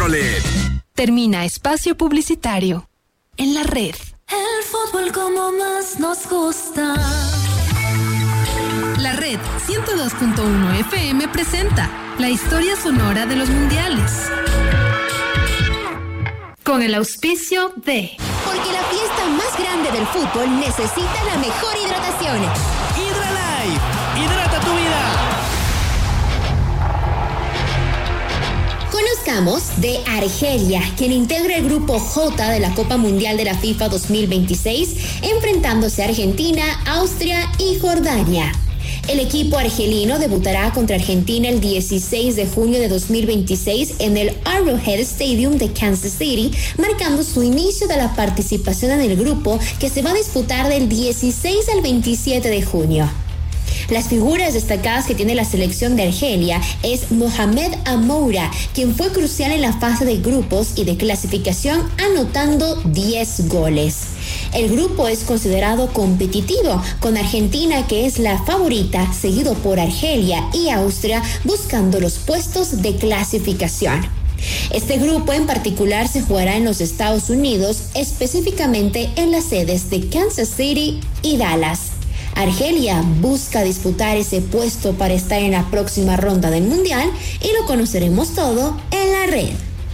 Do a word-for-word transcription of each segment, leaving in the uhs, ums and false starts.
Chevrolet. Termina espacio publicitario en la red. El fútbol como más nos gusta. La red ciento dos punto uno F M presenta la historia sonora de los mundiales. Con el auspicio de... Porque la fiesta más grande del fútbol necesita la mejor hidratación. Hidralife, hidrata tu vida. Conozcamos de Argelia, quien integra el grupo J de la Copa Mundial de la FIFA dos mil veintiséis, enfrentándose a Argentina, Austria y Jordania. El equipo argelino debutará contra Argentina el dieciséis de junio de dos mil veintiséis en el Arrowhead Stadium de Kansas City, marcando su inicio de la participación en el grupo que se va a disputar del dieciséis al veintisiete de junio. Las figuras destacadas que tiene la selección de Argelia es Mohamed Amoura, quien fue crucial en la fase de grupos y de clasificación anotando diez goles. El grupo es considerado competitivo, con Argentina que es la favorita, seguido por Argelia y Austria buscando los puestos de clasificación. Este grupo en particular se jugará en los Estados Unidos, específicamente en las sedes de Kansas City y Dallas. Argelia busca disputar ese puesto para estar en la próxima ronda del Mundial y lo conoceremos todo en la red.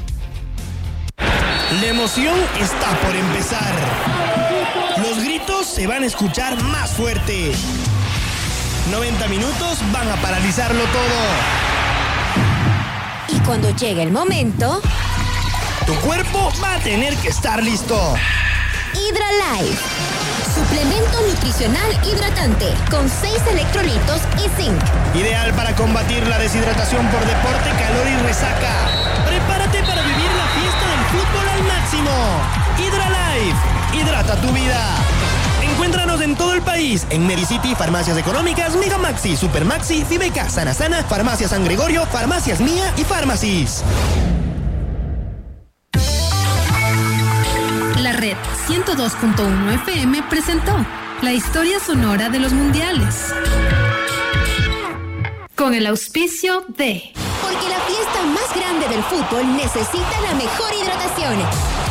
La emoción está por empezar. Los gritos se van a escuchar más fuerte. noventa minutos van a paralizarlo todo. Y cuando llegue el momento, tu cuerpo va a tener que estar listo. Hidralife, suplemento nutricional hidratante con seis electrolitos y zinc. Ideal para combatir la deshidratación por deporte, calor y resaca. Prepárate para vivir la fiesta del fútbol al máximo. Hidralife, hidrata tu vida. Encuéntranos en todo el país, en Medicity, Farmacias Económicas, Mega Maxi, Super Maxi, Fibeca, Sana Sana, Farmacia San Gregorio, Farmacias Mía y Farmacis. La red ciento dos punto uno F M presentó la historia sonora de los mundiales. Con el auspicio de... Porque la fiesta más grande del fútbol necesita la mejor hidratación.